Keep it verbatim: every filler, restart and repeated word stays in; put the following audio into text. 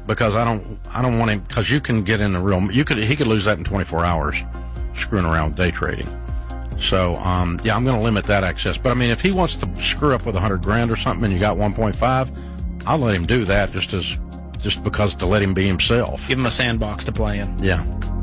because I don't, I don't want him, because you can get in the real, you could, he could lose that in twenty-four hours screwing around with day trading. So, um, yeah, I'm going to limit that access. But I mean, if he wants to screw up with a hundred grand or something and you got one point five, I'll let him do that just as, just because to let him be himself. Give him a sandbox to play in. Yeah.